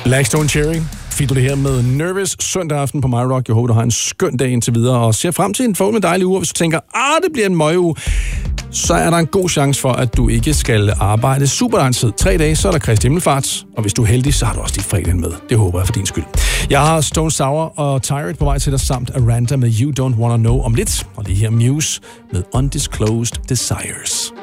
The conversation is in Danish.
Black Stone Cherry. Fik du det her med Nervous søndag aften på My Rock. Jeg håber, du har en skøn dag indtil videre, og ser frem til en forhåbentlig dejlig uge. Hvis du tænker, det bliver en møgeuge, så er der en god chance for, at du ikke skal arbejde super lang tid. 3 dage, så er der Kristi Himmelfarts, og hvis du er heldig, så har du også dit fredag med. Det håber jeg for din skyld. Jeg har Stone Sour og Tired på vej til dig, samt Aranda med You Don't Wanna Know om lidt, og det her Muse med Undisclosed Desires.